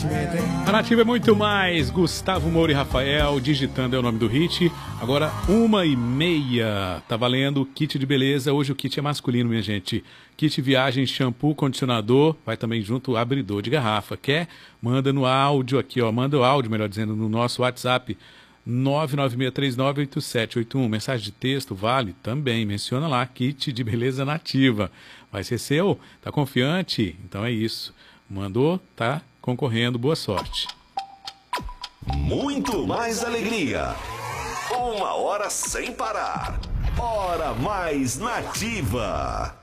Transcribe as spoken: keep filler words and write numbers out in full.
investimento, hein? A Nativa é muito mais. Gustavo Moura e Rafael, digitando é o nome do hit. Agora, uma e meia. Tá valendo kit de beleza. Hoje o kit é masculino, minha gente. Kit viagem, shampoo, condicionador. Vai também junto o abridor de garrafa. Quer? Manda no áudio aqui, ó. Manda o áudio, melhor dizendo, no nosso WhatsApp. nove nove seis três nove oito sete oito um. Mensagem de texto, vale? Também. Menciona lá, kit de beleza Nativa. Vai ser seu? Tá confiante? Então é isso. Mandou, tá concorrendo. Boa sorte. Muito mais alegria. Uma hora sem parar. Hora mais Nativa.